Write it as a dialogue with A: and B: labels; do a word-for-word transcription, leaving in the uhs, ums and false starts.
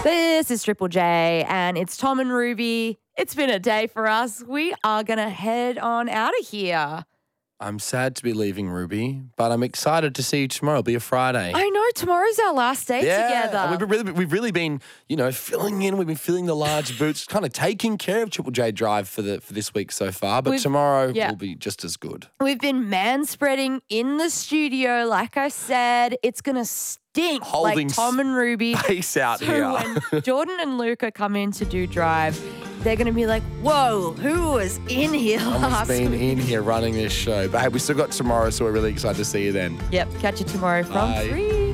A: This is Triple J and it's Tom and Ruby. It's been a day for us. We are going to head on out of here.
B: I'm sad to be leaving, Ruby, but I'm excited to see you tomorrow. It'll be a Friday.
A: I know, tomorrow's our last day
B: yeah,
A: together.
B: We've really, we've really been, you know, filling in. We've been filling the large boots, kind of taking care of Triple J Drive for the for this week so far. But
A: We've-
B: tomorrow
A: yeah.
B: will be just as good.
A: We've been man-spreading in the studio. Like I said, it's going to stink
B: Holding
A: like Tom and Ruby.
B: Pace out
A: So
B: here.
A: when Jordan and Luca come in to do Drive, they're going to be like, whoa, who was in here
B: Someone's
A: last
B: been
A: week?
B: in here running this show. But hey, we still got tomorrow, so we're really excited to see you then.
A: Yep, catch you tomorrow from
B: Bye.
A: three.